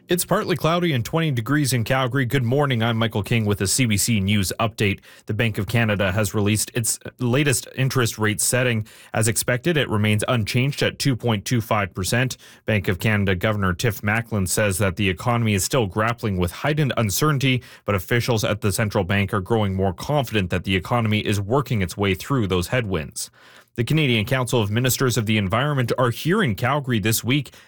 It's partly cloudy and 20 degrees in Calgary. Good morning. I'm Michael King with a CBC News update. The Bank of Canada has released its latest interest rate setting. As expected, it remains unchanged at 2.25%. Bank of Canada Governor Tiff Macklem says that the economy is still grappling with heightened uncertainty, but officials at the central bank are growing more confident that the economy is working its way through those headwinds. The Canadian Council of Ministers of the Environment are here in Calgary this week